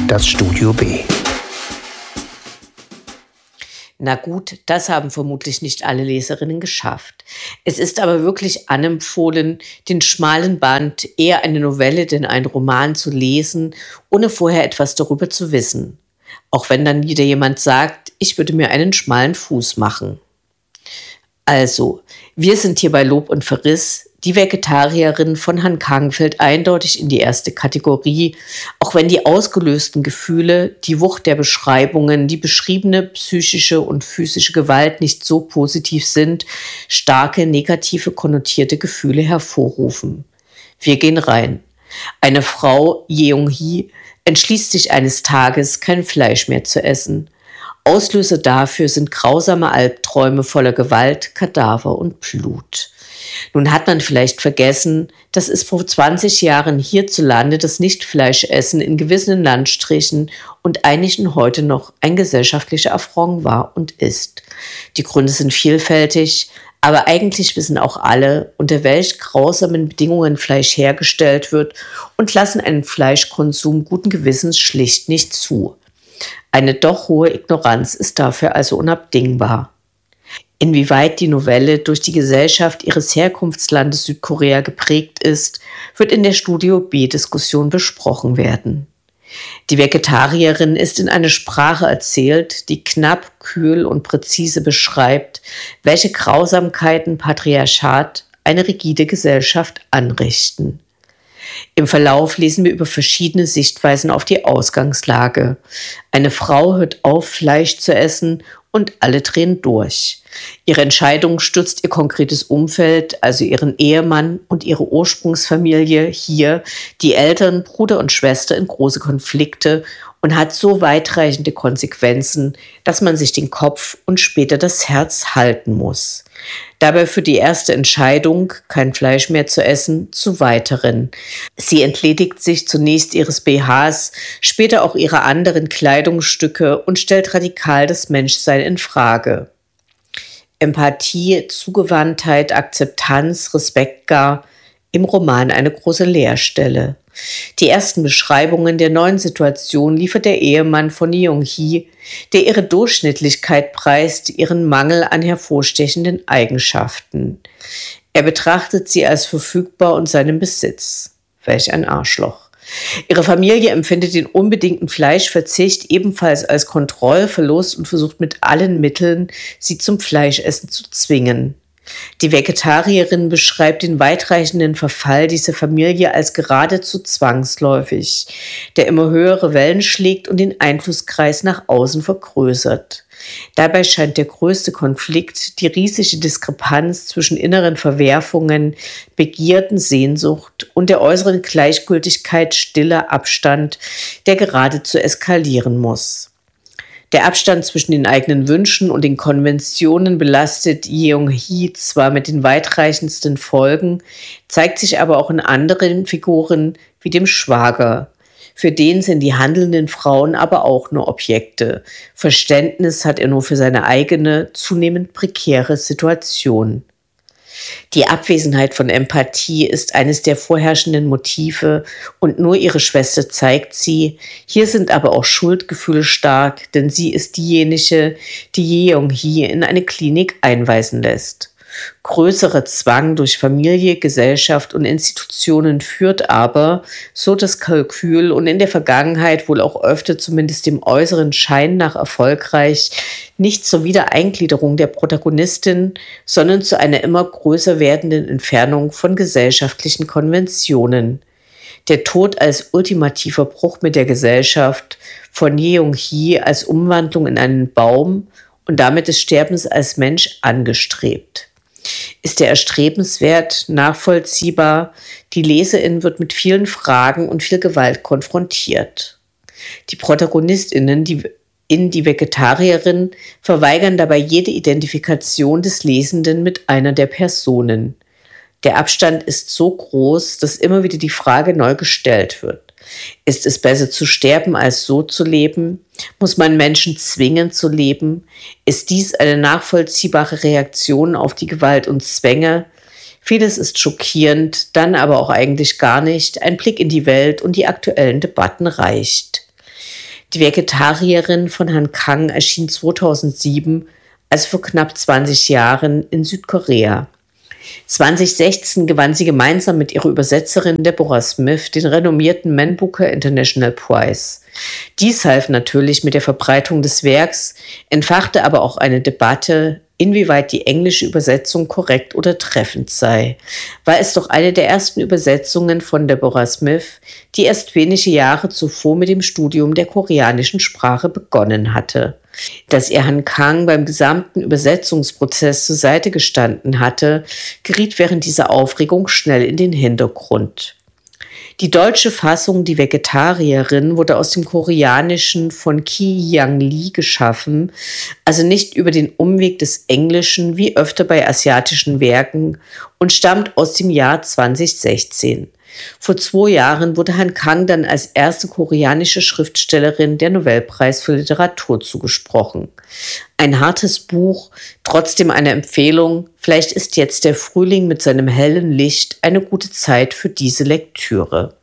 das Studio B. Na gut, das haben vermutlich nicht alle Leserinnen geschafft. Es ist aber wirklich anempfohlen, den schmalen Band, eher eine Novelle denn ein Roman zu lesen, ohne vorher etwas darüber zu wissen. Auch wenn dann wieder jemand sagt, ich würde mir einen schmalen Fuß machen. Also, wir sind hier bei Lob und Verriss, die Vegetarierin von Hann Kangfeld eindeutig in die erste Kategorie, auch wenn die ausgelösten Gefühle, die Wucht der Beschreibungen, die beschriebene psychische und physische Gewalt nicht so positiv sind, starke negative konnotierte Gefühle hervorrufen. Wir gehen rein. Eine Frau, Yeong-hee, entschließt sich eines Tages, kein Fleisch mehr zu essen. Auslöser dafür sind grausame Albträume voller Gewalt, Kadaver und Blut. Nun hat man vielleicht vergessen, dass es vor 20 Jahren hierzulande das Nicht-Fleischessen in gewissen Landstrichen und einigen heute noch ein gesellschaftlicher Affront war und ist. Die Gründe sind vielfältig, aber eigentlich wissen auch alle, unter welch grausamen Bedingungen Fleisch hergestellt wird und lassen einen Fleischkonsum guten Gewissens schlicht nicht zu. Eine doch hohe Ignoranz ist dafür also unabdingbar. Inwieweit die Novelle durch die Gesellschaft ihres Herkunftslandes Südkorea geprägt ist, wird in der Studio B-Diskussion besprochen werden. Die Vegetarierin ist in einer Sprache erzählt, die knapp, kühl und präzise beschreibt, welche Grausamkeiten Patriarchat, eine rigide Gesellschaft, anrichten. Im Verlauf lesen wir über verschiedene Sichtweisen auf die Ausgangslage. Eine Frau hört auf, Fleisch zu essen und alle drehen durch. Ihre Entscheidung stürzt ihr konkretes Umfeld, also ihren Ehemann und ihre Ursprungsfamilie, hier die Eltern, Bruder und Schwester, in große Konflikte und hat so weitreichende Konsequenzen, dass man sich den Kopf und später das Herz halten muss. Dabei führt die erste Entscheidung, kein Fleisch mehr zu essen, zu weiteren. Sie entledigt sich zunächst ihres BHs, später auch ihrer anderen Kleidungsstücke und stellt radikal das Menschsein in Frage. Empathie, Zugewandtheit, Akzeptanz, Respekt gar, im Roman eine große Leerstelle. Die ersten Beschreibungen der neuen Situation liefert der Ehemann von Yeong-hee, der ihre Durchschnittlichkeit preist, ihren Mangel an hervorstechenden Eigenschaften. Er betrachtet sie als verfügbar und seinen Besitz. Welch ein Arschloch. Ihre Familie empfindet den unbedingten Fleischverzicht ebenfalls als Kontrollverlust und versucht mit allen Mitteln, sie zum Fleischessen zu zwingen. Die Vegetarierin beschreibt den weitreichenden Verfall dieser Familie als geradezu zwangsläufig, der immer höhere Wellen schlägt und den Einflusskreis nach außen vergrößert. Dabei scheint der größte Konflikt die riesige Diskrepanz zwischen inneren Verwerfungen, Begierden, Sehnsucht und der äußeren Gleichgültigkeit, stiller Abstand, der geradezu eskalieren muss. Der Abstand zwischen den eigenen Wünschen und den Konventionen belastet Yeong-hee zwar mit den weitreichendsten Folgen, zeigt sich aber auch in anderen Figuren wie dem Schwager. Für den sind die handelnden Frauen aber auch nur Objekte. Verständnis hat er nur für seine eigene, zunehmend prekäre Situation. Die Abwesenheit von Empathie ist eines der vorherrschenden Motive und nur ihre Schwester zeigt sie. Hier sind aber auch Schuldgefühle stark, denn sie ist diejenige, die Yeong-hee in eine Klinik einweisen lässt. Größerer Zwang durch Familie, Gesellschaft und Institutionen führt aber, so das Kalkül und in der Vergangenheit wohl auch öfter zumindest dem äußeren Schein nach erfolgreich, nicht zur Wiedereingliederung der Protagonistin, sondern zu einer immer größer werdenden Entfernung von gesellschaftlichen Konventionen. Der Tod als ultimativer Bruch mit der Gesellschaft, von Yeong-hee als Umwandlung in einen Baum und damit des Sterbens als Mensch angestrebt. Ist er erstrebenswert, nachvollziehbar? Die Leserin wird mit vielen Fragen und viel Gewalt konfrontiert. Die ProtagonistInnen, die Vegetarierin, verweigern dabei jede Identifikation des Lesenden mit einer der Personen. Der Abstand ist so groß, dass immer wieder die Frage neu gestellt wird. Ist es besser zu sterben, als so zu leben? Muss man Menschen zwingen zu leben? Ist dies eine nachvollziehbare Reaktion auf die Gewalt und Zwänge? Vieles ist schockierend, dann aber auch eigentlich gar nicht. Ein Blick in die Welt und die aktuellen Debatten reicht. Die Vegetarierin von Han Kang erschien 2007, also vor knapp 20 Jahren, in Südkorea. 2016 gewann sie gemeinsam mit ihrer Übersetzerin Deborah Smith den renommierten Man Booker International Prize. Dies half natürlich mit der Verbreitung des Werks, entfachte aber auch eine Debatte, inwieweit die englische Übersetzung korrekt oder treffend sei. War es doch eine der ersten Übersetzungen von Deborah Smith, die erst wenige Jahre zuvor mit dem Studium der koreanischen Sprache begonnen hatte. Dass ihr Han Kang beim gesamten Übersetzungsprozess zur Seite gestanden hatte, geriet während dieser Aufregung schnell in den Hintergrund. Die deutsche Fassung Die Vegetarierin wurde aus dem Koreanischen von Ki-Young Lee geschaffen, also nicht über den Umweg des Englischen wie öfter bei asiatischen Werken, und stammt aus dem Jahr 2016. Vor 2 Jahren wurde Han Kang dann als erste koreanische Schriftstellerin der Nobelpreis für Literatur zugesprochen. Ein hartes Buch, trotzdem eine Empfehlung. Vielleicht ist jetzt der Frühling mit seinem hellen Licht eine gute Zeit für diese Lektüre.